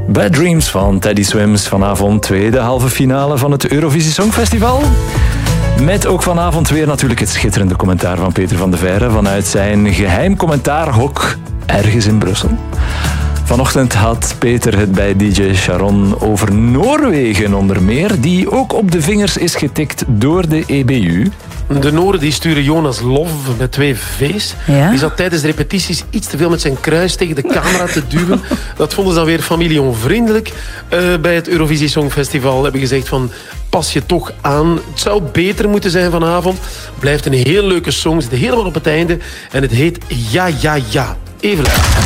Bad Dreams van Teddy Swims. Vanavond tweede halve finale van het Eurovisie Songfestival. Met ook vanavond weer natuurlijk het schitterende commentaar van Peter van de Veire vanuit zijn geheim commentaarhok ergens in Brussel. Vanochtend had Peter het bij DJ Sharon over Noorwegen onder meer, die ook op de vingers is getikt door de EBU. De Noren die sturen Jonas Love met 2 V's. Ja? Die zat tijdens de repetities iets te veel met zijn kruis tegen de camera te duwen. Dat vonden ze dan weer familie onvriendelijk. Bij het Eurovisie Songfestival hebben gezegd van pas je toch aan. Het zou beter moeten zijn vanavond. Blijft een heel leuke song, zit helemaal op het einde. En het heet Ja, Ja, Ja. Even luisteren.